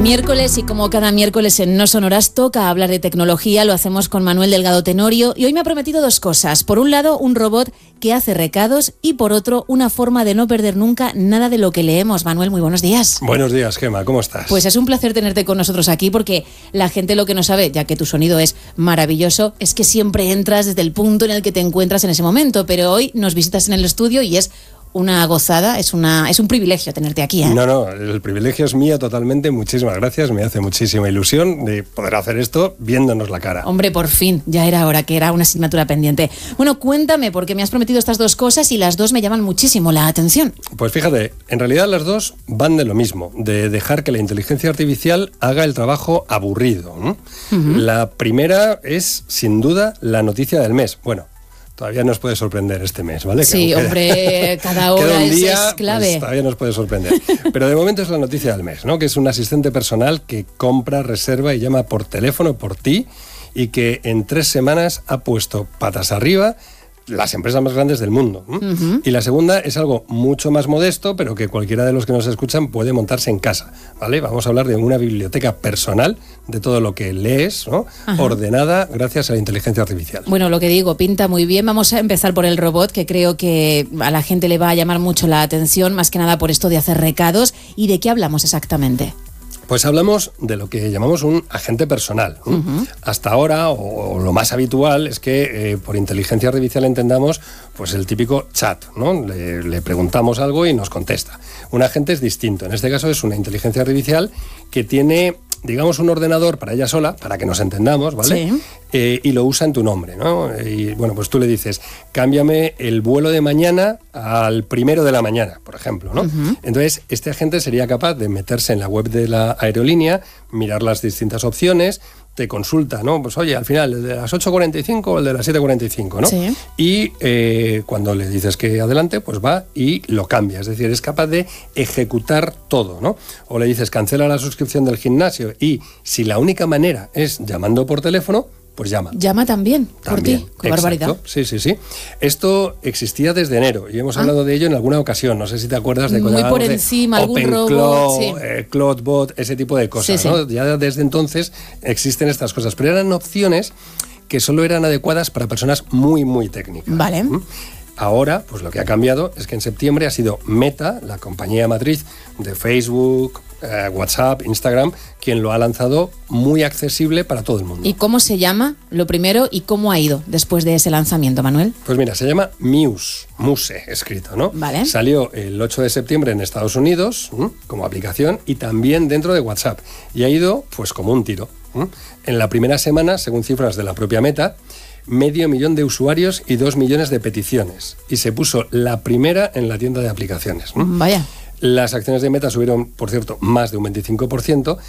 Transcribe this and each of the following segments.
Miércoles, y como cada miércoles en No Sonoras toca hablar de tecnología, lo hacemos con Manuel Delgado Tenorio, y hoy me ha prometido dos cosas. Por un lado, un robot que hace recados, y por otro, una forma de no perder nunca nada de lo que leemos. Manuel, muy buenos días. Buenos días, Gemma, ¿cómo estás? Pues es un placer tenerte con nosotros aquí, porque la gente lo que no sabe, ya que tu sonido es maravilloso, es que siempre entras desde el punto en el que te encuentras en ese momento, pero hoy nos visitas en el estudio y es una gozada, es un privilegio tenerte aquí, ¿eh? No, el privilegio es mío totalmente, muchísimas gracias, me hace muchísima ilusión de poder hacer esto viéndonos la cara. Hombre, por fin, ya era hora, que era una asignatura pendiente. Bueno, cuéntame, porque me has prometido estas dos cosas y las dos me llaman muchísimo la atención. Pues fíjate, en realidad las dos van de lo mismo, de dejar que la inteligencia artificial haga el trabajo aburrido, ¿no? La primera es, sin duda, la noticia del mes. Bueno, todavía nos puede sorprender este mes, ¿vale? Sí, hombre, cada hora es clave. Pues todavía nos puede sorprender. Pero de momento es la noticia del mes, ¿no? Que es un asistente personal que compra, reserva y llama por teléfono por ti, y que en 3 semanas ha puesto patas arriba las empresas más grandes del mundo. Y la segunda es algo mucho más modesto, pero que cualquiera de los que nos escuchan puede montarse en casa, ¿vale? Vamos a hablar de una biblioteca personal de todo lo que lees, ¿no? Ordenada gracias a la inteligencia artificial. Bueno, lo que digo, pinta muy bien. Vamos a empezar por el robot, que creo que a la gente le va a llamar mucho la atención, más que nada por esto de hacer recados. ¿Y de qué hablamos exactamente? Pues hablamos de lo que llamamos un agente personal. Hasta ahora, o lo más habitual, es que por inteligencia artificial entendamos pues el típico chat, ¿no? Le preguntamos algo y nos contesta. Un agente es distinto. En este caso es una inteligencia artificial que tiene, digamos, un ordenador para ella sola, para que nos entendamos, ¿vale? Sí. Y lo usa en tu nombre, ¿no? Y bueno, pues tú le dices, cámbiame el vuelo de mañana al 1 de la mañana, por ejemplo, ¿no? Entonces, este agente sería capaz de meterse en la web de la aerolínea, mirar las distintas opciones, te consulta, ¿no? Pues oye, al final, ¿el de las 8:45 o el de las 7:45, ¿no? Sí. Y cuando le dices que adelante, pues va y lo cambia. Es decir, es capaz de ejecutar todo, ¿no? O le dices, cancela la suscripción del gimnasio, y si la única manera es llamando por teléfono, pues llama. Llama también, por ti. Qué barbaridad. Sí. Esto existía desde enero y hemos hablado de ello en alguna ocasión. No sé si te acuerdas de muy por encima, algún robot, Cloudbot, ese tipo de cosas, ¿no? Sí. Ya desde entonces existen estas cosas, pero eran opciones que solo eran adecuadas para personas muy, muy técnicas. Vale. Ahora, pues lo que ha cambiado es que en septiembre ha sido Meta, la compañía matriz de Facebook, WhatsApp, Instagram, quien lo ha lanzado muy accesible para todo el mundo. ¿Y cómo se llama, lo primero, y cómo ha ido después de ese lanzamiento, Manuel? Pues mira, se llama Muse escrito, ¿no? Vale. Salió el 8 de septiembre en Estados Unidos como aplicación y también dentro de WhatsApp. Y ha ido pues como un tiro. En la primera semana, según cifras de la propia Meta, 500.000 de usuarios y 2 millones de peticiones. Y se puso la primera en la tienda de aplicaciones. Vaya. Las acciones de Meta subieron, por cierto, más de un 25%.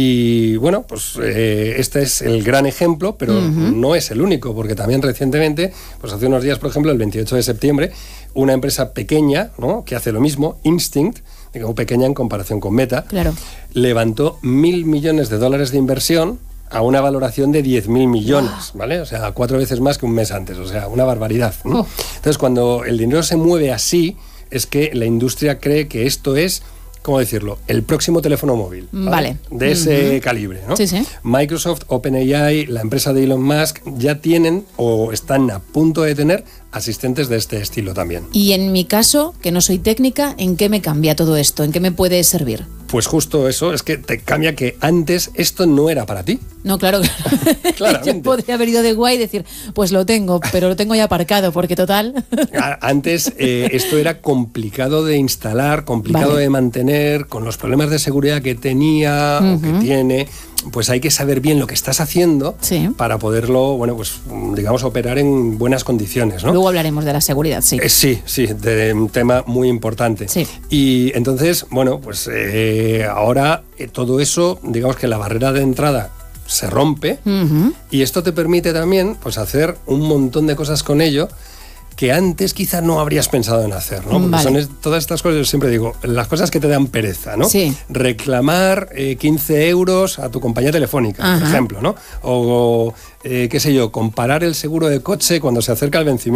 Y bueno, pues este es el gran ejemplo, pero no es el único, porque también recientemente, pues hace unos días, por ejemplo, el 28 de septiembre, una empresa pequeña, ¿no?, que hace lo mismo, Instinct, digamos pequeña en comparación con Meta, claro, levantó $1.000 millones de inversión a una valoración de 10.000 millones, ¿vale? O sea, 4 veces más que un mes antes, o sea, una barbaridad, ¿no? Entonces, cuando el dinero se mueve así, es que la industria cree que esto es, ¿cómo decirlo?, el próximo teléfono móvil, ¿vale? De ese calibre, ¿no? Sí. Microsoft, OpenAI, la empresa de Elon Musk, ya tienen o están a punto de tener asistentes de este estilo también. Y en mi caso, que no soy técnica, ¿en qué me cambia todo esto? ¿En qué me puede servir? Pues justo eso, es que te cambia que antes esto no era para ti. No, claro. Yo podría haber ido de guay y decir, pues lo tengo, pero lo tengo ya aparcado, porque total... Antes esto era complicado de instalar, complicado de mantener, con los problemas de seguridad que tenía o que tiene. Pues hay que saber bien lo que estás haciendo para poderlo, bueno, pues digamos, operar en buenas condiciones, ¿no? Luego hablaremos de la seguridad, sí. Sí, de un tema muy importante. Sí. Y entonces, bueno, pues ahora todo eso, digamos que la barrera de entrada se rompe y esto te permite también pues hacer un montón de cosas con ello que antes quizá no habrías pensado en hacer, ¿no? Porque son todas estas cosas, yo siempre digo, las cosas que te dan pereza, ¿no? Sí. Reclamar 15 euros a tu compañía telefónica, por ejemplo, ¿no? O, qué sé yo, comparar el seguro de coche cuando se acerca el vencimiento.